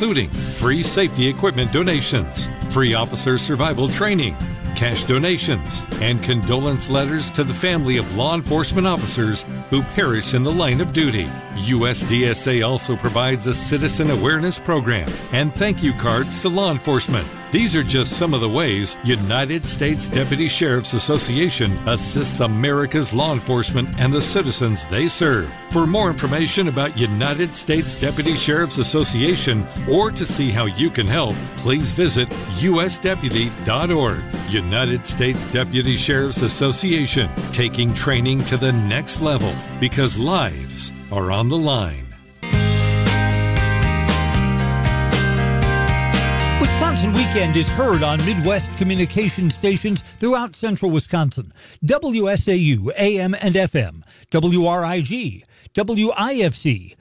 including free safety equipment donations, free officer survival training, cash donations, and condolence letters to the family of law enforcement officers who perished in the line of duty. USDSA also provides a citizen awareness program and thank you cards to law enforcement. These are just some of the ways United States Deputy Sheriff's Association assists America's law enforcement and the citizens they serve. For more information about United States Deputy Sheriff's Association or to see how you can help, please visit usdeputy.org. United States Deputy Sheriff's Association, taking training to the next level because lives are on the line. Wisconsin Weekend is heard on Midwest communication stations throughout central Wisconsin. WSAU, AM and FM, WRIG, WIFC,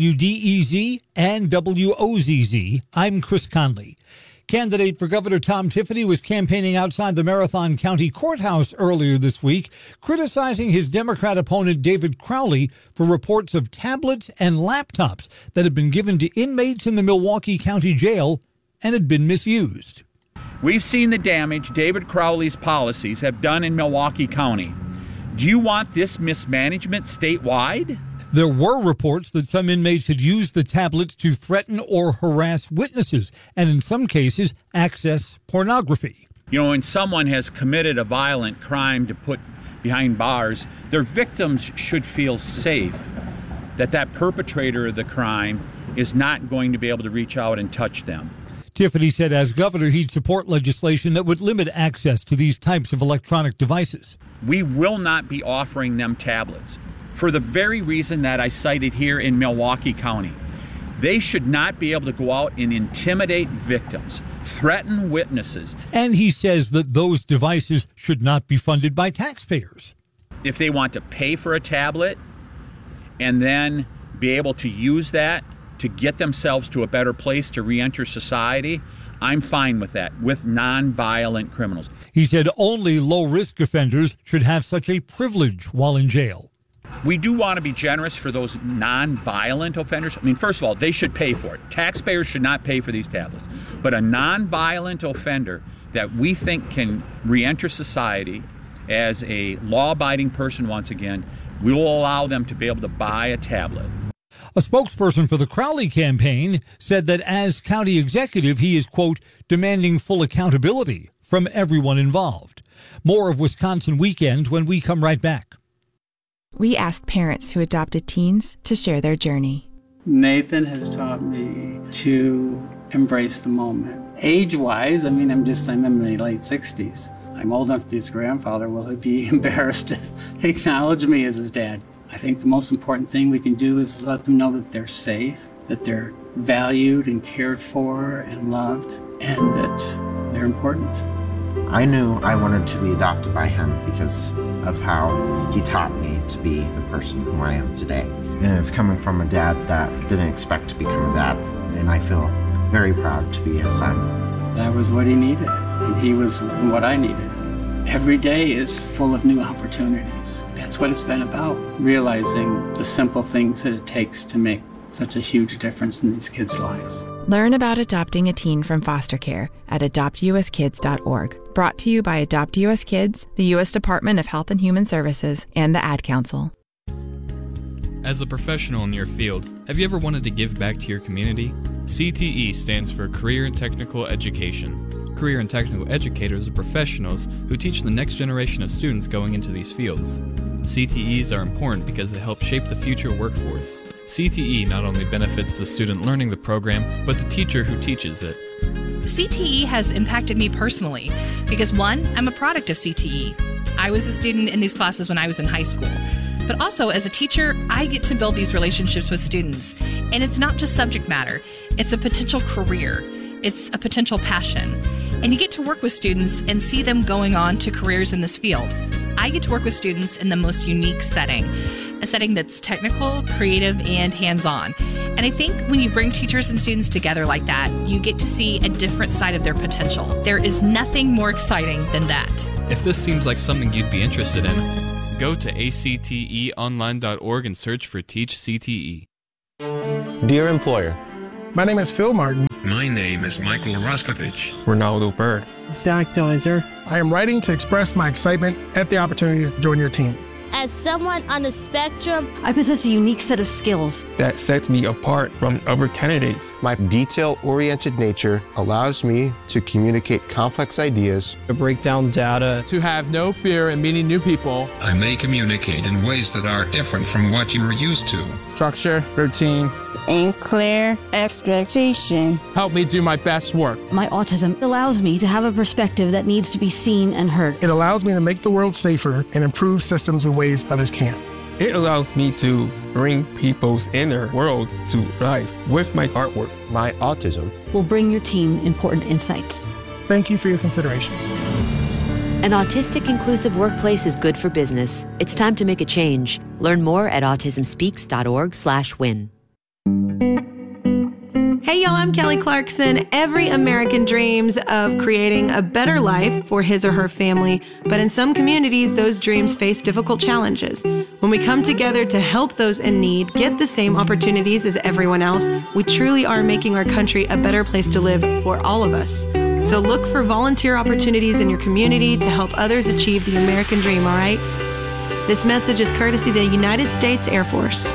WDEZ, and WOZZ. I'm Chris Conley. Candidate for Governor Tom Tiffany was campaigning outside the Marathon County Courthouse earlier this week, criticizing his Democrat opponent David Crowley for reports of tablets and laptops that had been given to inmates in the Milwaukee County Jail and had been misused. We've seen the damage David Crowley's policies have done in Milwaukee County. Do you want this mismanagement statewide? There were reports that some inmates had used the tablets to threaten or harass witnesses, and in some cases, access pornography. You know, when someone has committed a violent crime to put behind bars, their victims should feel safe that that perpetrator of the crime is not going to be able to reach out and touch them. Tiffany said as governor, he'd support legislation that would limit access to these types of electronic devices. We will not be offering them tablets for the very reason that I cited here in Milwaukee County. They should not be able to go out and intimidate victims, threaten witnesses. And he says that those devices should not be funded by taxpayers. If they want to pay for a tablet and then be able to use that to get themselves to a better place to reenter society, I'm fine with that, with nonviolent criminals. He said only low-risk offenders should have such a privilege while in jail. We do want to be generous for those nonviolent offenders. I mean, first of all, they should pay for it. Taxpayers should not pay for these tablets. But a nonviolent offender that we think can reenter society as a law-abiding person once again, we will allow them to be able to buy a tablet. A spokesperson for the Crowley campaign said that as county executive, he is, quote, demanding full accountability from everyone involved. More of Wisconsin Weekend when we come right back. We asked parents who adopted teens to share their journey. Nathan has taught me to embrace the moment. Age-wise, I'm in my late 60s. I'm old enough to be his grandfather. Will he be embarrassed to acknowledge me as his dad? I think the most important thing we can do is let them know that they're safe, that they're valued and cared for and loved, and that they're important. I knew I wanted to be adopted by him because of how he taught me to be the person who I am today. And it's coming from a dad that didn't expect to become a dad, and I feel very proud to be his son. That was what he needed, and he was what I needed. Every day is full of new opportunities. That's what it's been about, realizing the simple things that it takes to make such a huge difference in these kids' lives. Learn about adopting a teen from foster care at adoptuskids.org. Brought to you by Adopt US Kids, the U.S. Department of Health and Human Services, and the Ad Council. As a professional in your field, have you ever wanted to give back to your community? CTE stands for Career and Technical Education. Career and technical educators are professionals who teach the next generation of students going into these fields. CTEs are important because they help shape the future workforce. CTE not only benefits the student learning the program, but the teacher who teaches it. CTE has impacted me personally because, one, I'm a product of CTE. I was a student in these classes when I was in high school. But also, as a teacher, I get to build these relationships with students. And it's not just subject matter. It's a potential career. It's a potential passion. And you get to work with students and see them going on to careers in this field. I get to work with students in the most unique setting, a setting that's technical, creative, and hands-on. And I think when you bring teachers and students together like that, you get to see a different side of their potential. There is nothing more exciting than that. If this seems like something you'd be interested in, go to acteonline.org and search for Teach CTE. Dear employer, my name is Phil Martin, My name is Michael Roskovich. Ronaldo Bird. Zach Deiser. I am writing to express my excitement at the opportunity to join your team. As someone on the spectrum, I possess a unique set of skills that sets me apart from other candidates. My detail-oriented nature allows me to communicate complex ideas, to break down data, to have no fear in meeting new people. I may communicate in ways that are different from what you are used to. Structure, routine, and clear expectation. Help me do my best work. My autism allows me to have a perspective that needs to be seen and heard. It allows me to make the world safer and improve systems in ways others can't. It allows me to bring people's inner worlds to life with my artwork. My autism will bring your team important insights. Thank you for your consideration. An autistic inclusive workplace is good for business. It's time to make a change. Learn more at autismspeaks.org/win. Hey y'all, I'm Kelly Clarkson. Every American dreams of creating a better life for his or her family, but in some communities, those dreams face difficult challenges. When we come together to help those in need get the same opportunities as everyone else, we truly are making our country a better place to live for all of us. So look for volunteer opportunities in your community to help others achieve the American dream, all right? This message is courtesy of the United States Air Force.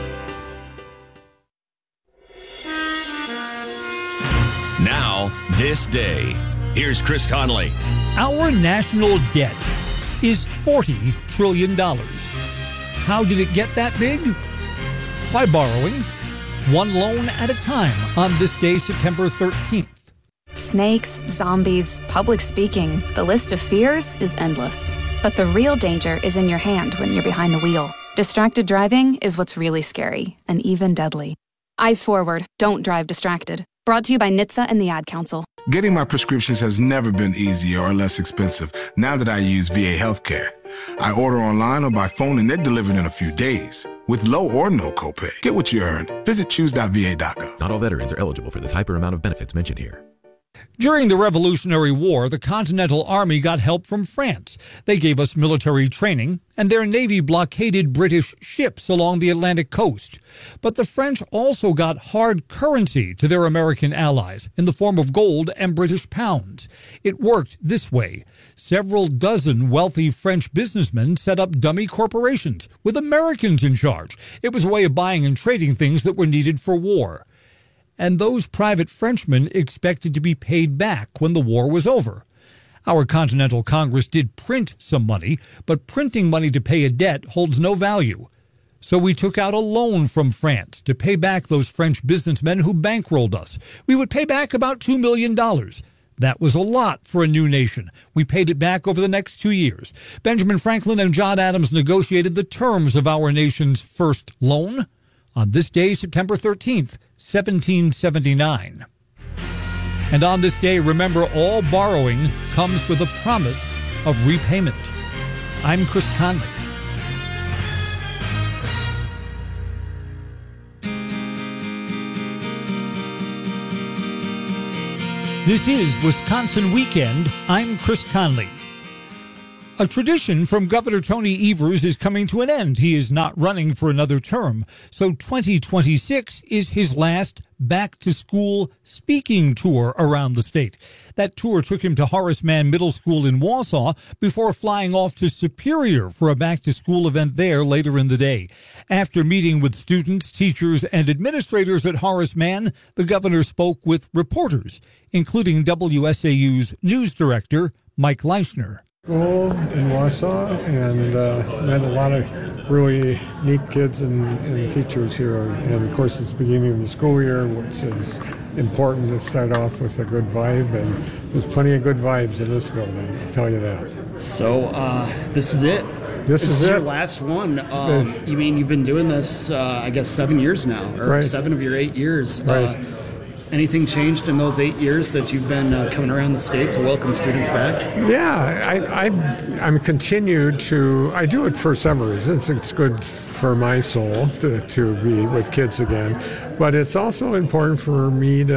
Now, this day. Here's Chris Conley. Our national debt is $40 trillion. How did it get that big? By borrowing, one loan at a time on this day, September 13th. Snakes, zombies, public speaking, the list of fears is endless. But the real danger is in your hand when you're behind the wheel. Distracted driving is what's really scary and even deadly. Eyes forward, don't drive distracted. Brought to you by NHTSA and the Ad Council. Getting my prescriptions has never been easier or less expensive now that I use VA Healthcare. I order online or by phone and they're delivered in a few days. With low or no copay. Get what you earn. Visit choose.va.gov. Not all veterans are eligible for this hyper amount of benefits mentioned here. During the Revolutionary War, the Continental Army got help from France. They gave us military training, and their navy blockaded British ships along the Atlantic coast. But the French also got hard currency to their American allies in the form of gold and British pounds. It worked this way. Several dozen wealthy French businessmen set up dummy corporations with Americans in charge. It was a way of buying and trading things that were needed for war. And those private Frenchmen expected to be paid back when the war was over. Our Continental Congress did print some money, but printing money to pay a debt holds no value. So we took out a loan from France to pay back those French businessmen who bankrolled us. We would pay back about $2 million. That was a lot for a new nation. We paid it back over the next 2 years. Benjamin Franklin and John Adams negotiated the terms of our nation's first loan on this day, September 13th, 1779. And on this day, remember, all borrowing comes with a promise of repayment. I'm Chris Conley. This is Wisconsin Weekend. I'm Chris Conley. A tradition from Governor Tony Evers is coming to an end. He is not running for another term. So 2026 is his last back-to-school speaking tour around the state. That tour took him to Horace Mann Middle School in Wausau before flying off to Superior for a back-to-school event there later in the day. After meeting with students, teachers, and administrators at Horace Mann, the governor spoke with reporters, including WSAU's news director, Mike Leischner. School in Wausau, and met a lot of really neat kids and teachers here. And of course, it's the beginning of the school year, which is important to start off with a good vibe. And there's plenty of good vibes in this building, I'll tell you that. So this is it. This is your last one. You mean you've been doing this, I guess, 7 years now, or right. 7 of your 8 years. Right. Anything changed in those 8 years that you've been coming around the state to welcome students back? Yeah, I'm continued to. I do it for several reasons. It's good for my soul to be with kids again, but it's also important for me to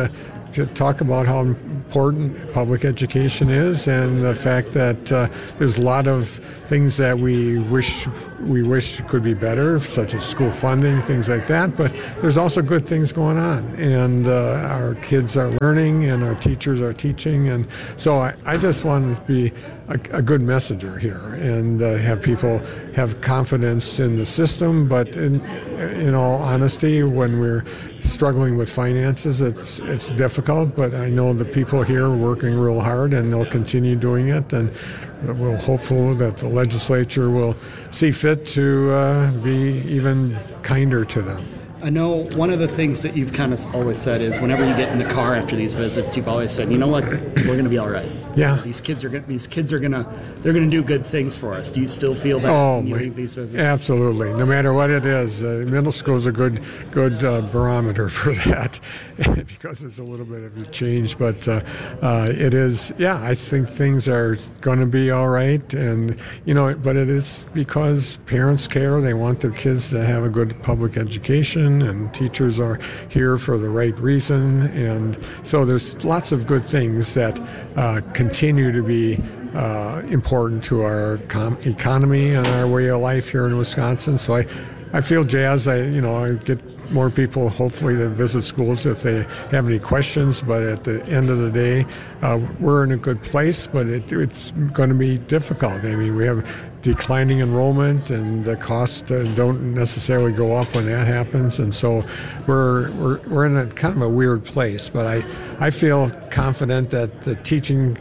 to talk about how important public education is and the fact that there's a lot of things that we wish could be better, such as school funding, things like that. But there's also good things going on, and our kids are learning, and our teachers are teaching, and so I just want to be a good messenger here and have people have confidence in the system. But in all honesty, when we're struggling with finances, it's difficult. But I know the people here are working real hard, and they'll continue doing it. And we're hopeful that the legislature will see fit to be even kinder to them. I know one of the things that you've kind of always said is whenever you get in the car after these visits, you've always said, you know what, we're going to be all right. Yeah. They're going to do good things for us. Do you still feel that when you leave these visits? Absolutely. No matter what it is, middle school is a good barometer for that because it's a little bit of a change. But it is, I think things are going to be all right. And, but it is because parents care. They want their kids to have a good public education, and teachers are here for the right reason. And so there's lots of good things that continue to be important to our economy and our way of life here in Wisconsin. So I feel jazzed. I get more people hopefully to visit schools if they have any questions. But at the end of the day, we're in a good place, but it's going to be difficult. I mean, we have declining enrollment, and the costs don't necessarily go up when that happens. And so we're in a kind of a weird place. But I feel confident that the teaching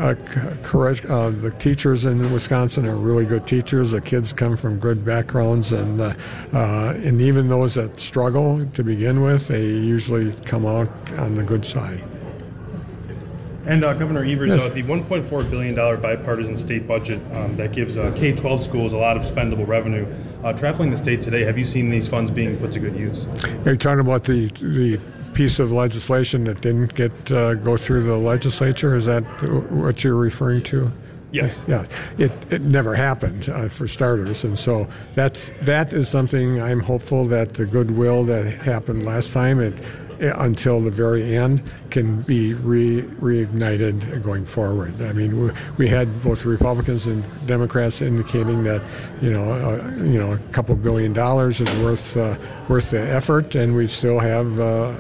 the teachers in Wisconsin are really good teachers. The kids come from good backgrounds, and even those that struggle to begin with, they usually come out on the good side. And Governor Evers, Yes. The $1.4 billion bipartisan state budget that gives K-12 schools a lot of spendable revenue. Traveling the state today, have you seen these funds being put to good use? Are you talking about the piece of legislation that didn't go through the legislature? Is that what you're referring to? Yes. Yeah, it never happened for starters, and so that is something I'm hopeful that the goodwill that happened last time until the very end can be reignited going forward. I mean, we had both Republicans and Democrats indicating that a couple $1 billion is worth the effort, and we still have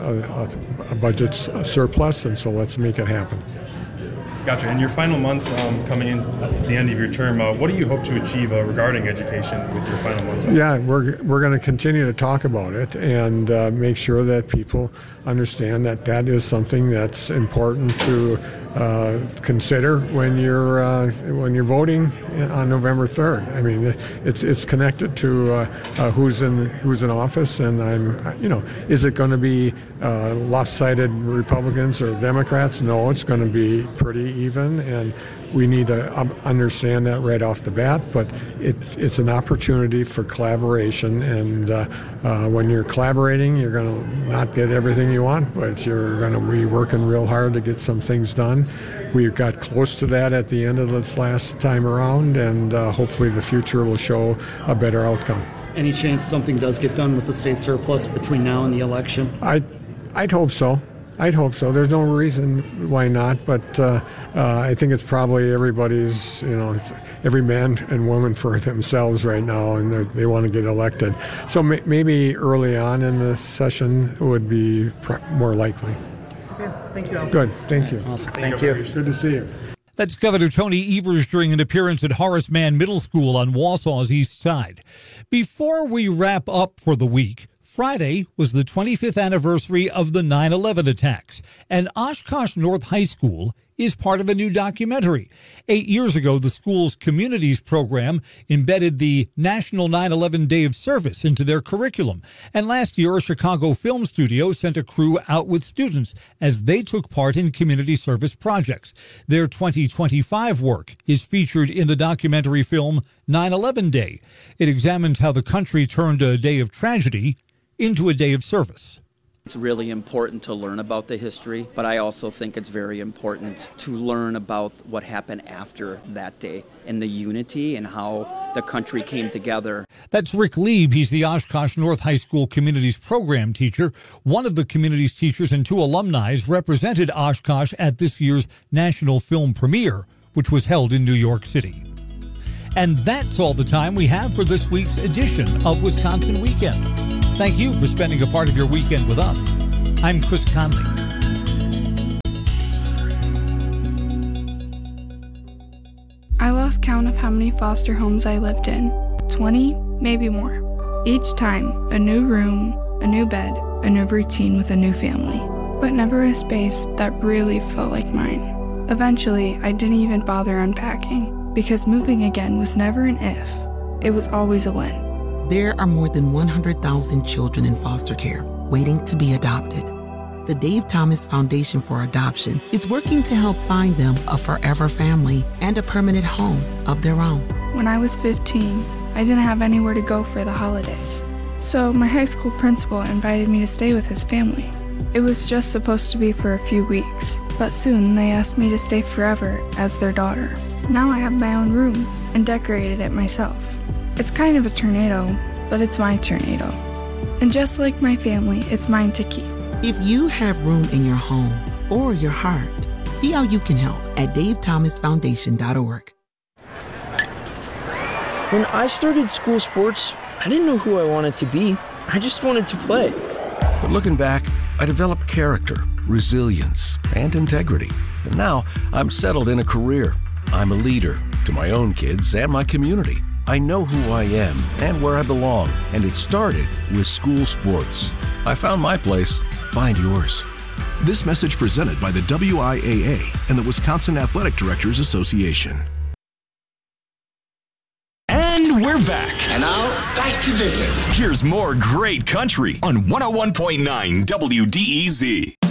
a budget surplus, and so let's make it happen. Gotcha. In your final months coming in at the end of your term, what do you hope to achieve regarding education with your final months? Yeah, we're going to continue to talk about it and make sure that people understand that is something that's important to consider when you're voting on November 3rd. I mean, it's connected to who's in office, and is it going to be lopsided Republicans or Democrats? No, it's going to be pretty even, and we need to understand that right off the bat. But it's an opportunity for collaboration, and when you're collaborating, you're going to not get everything you want, but you're going to be working real hard to get some things done. We got close to that at the end of this last time around, and hopefully the future will show a better outcome. Any chance something does get done with the state surplus between now and the election? I'd hope so. There's no reason why not, but I think it's probably everybody's, it's every man and woman for themselves right now, and they want to get elected. So maybe early on in the session would be more likely. Okay, thank you. Good, thank you. Awesome, thank you. It's good to see you. That's Governor Tony Evers during an appearance at Horace Mann Middle School on Wausau's East Side. Before we wrap up for the week, Friday was the 25th anniversary of the 9/11 attacks, and Oshkosh North High School is part of a new documentary. 8 years ago, the school's Communities program embedded the National 9/11 Day of Service into their curriculum. And last year, a Chicago film studio sent a crew out with students as they took part in community service projects. Their 2025 work is featured in the documentary film 9/11 Day. It examines how the country turned a day of tragedy into a day of service. It's really important to learn about the history, but I also think it's very important to learn about what happened after that day and the unity and how the country came together. That's Rick Lieb. He's the Oshkosh North High School Communities Program teacher. One of the communities teachers and 2 alumni represented Oshkosh at this year's National Film Premiere, which was held in New York City. And that's all the time we have for this week's edition of Wisconsin Weekend. Thank you for spending a part of your weekend with us. I'm Chris Conley. I lost count of how many foster homes I lived in. 20, maybe more. Each time, a new room, a new bed, a new routine with a new family. But never a space that really felt like mine. Eventually, I didn't even bother unpacking, because moving again was never an if. It was always a when. There are more than 100,000 children in foster care waiting to be adopted. The Dave Thomas Foundation for Adoption is working to help find them a forever family and a permanent home of their own. When I was 15, I didn't have anywhere to go for the holidays. So my high school principal invited me to stay with his family. It was just supposed to be for a few weeks, but soon they asked me to stay forever as their daughter. Now I have my own room and decorated it myself. It's kind of a tornado, but it's my tornado. And just like my family, it's mine to keep. If you have room in your home or your heart, see how you can help at davethomasfoundation.org. When I started school sports, I didn't know who I wanted to be. I just wanted to play. But looking back, I developed character, resilience, and integrity. And now I'm settled in a career. I'm a leader to my own kids and my community. I know who I am and where I belong, and it started with school sports. I found my place. Find yours. This message presented by the WIAA and the Wisconsin Athletic Directors Association. And we're back. And now, back to business. Here's more great country on 101.9 WDEZ.